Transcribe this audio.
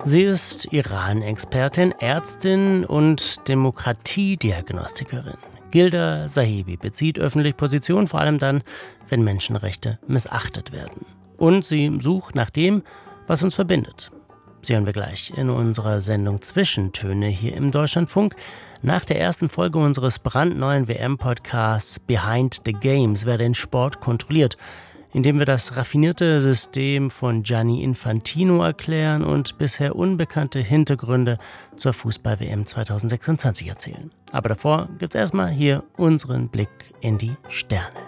Sie ist Iran-Expertin, Ärztin und Demokratiediagnostikerin. Gilda Sahibi bezieht öffentlich Position, vor allem dann, wenn Menschenrechte missachtet werden. Und sie sucht nach dem, was uns verbindet. Sie hören wir gleich in unserer Sendung Zwischentöne hier im Deutschlandfunk. Nach der ersten Folge unseres brandneuen WM-Podcasts Behind the Games, wer den Sport kontrolliert, indem wir das raffinierte System von Gianni Infantino erklären und bisher unbekannte Hintergründe zur Fußball-WM 2026 erzählen. Aber davor gibt's erstmal hier unseren Blick in die Sterne.